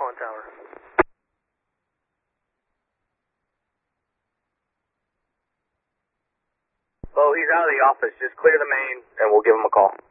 on tower. Well, he's out of the office. Just clear the main, and we'll give him a call.